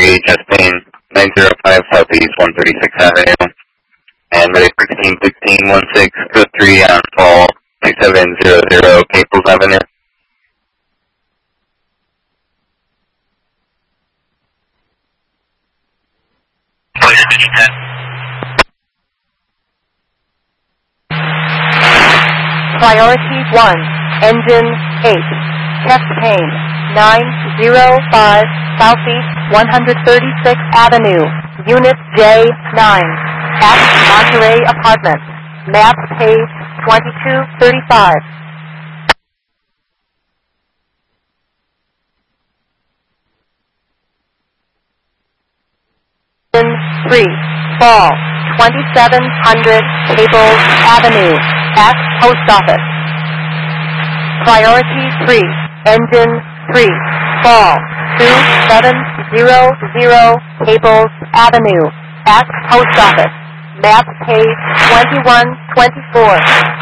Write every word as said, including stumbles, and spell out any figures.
three, Chastain, nine zero five Southeast one thirty-sixth Avenue, and medic sixteen sixteen one six zero three on fall six seven zero zero Caples Avenue. Priority one, engine eight, Chastain, nine zero five Southeast one thirty-sixth Avenue, Unit J nine, at Monterey Apartments, map page twenty-two thirty-five. Engine three, fall, twenty-seven hundred Caples Avenue, at Post Office. Priority three, engine three, fall, two seven zero zero Caples Avenue, at Post Office, map page twenty-one twenty-four.